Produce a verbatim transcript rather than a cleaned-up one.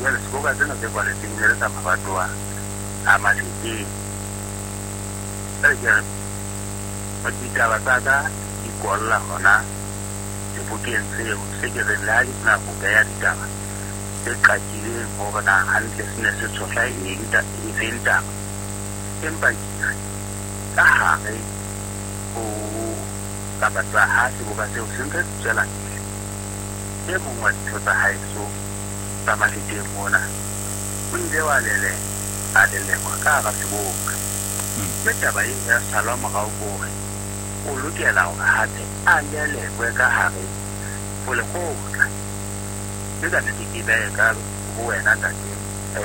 jwale seboka tsena tse kwaletseng le tsa mabatowa a matleng jwale ke re ditaba tsa ka di kolla hona sebokeng seo se ke re le ha di sena buka ya ditaba tse qakileng hore na hantle se ne se tshotla eng taba empa ka hare ho kapa tsa ha seboka seo se ntse se tswela pele e mong wa dintho tsa haeso tsa maheteng mona o ile wa lele a lelekwa ka hara seboka mme taba e ya salwa morao kore o lokela hore hape a lelekwe ka hare ho lekgotla mme ka nnete ke bee ka ho wena ntate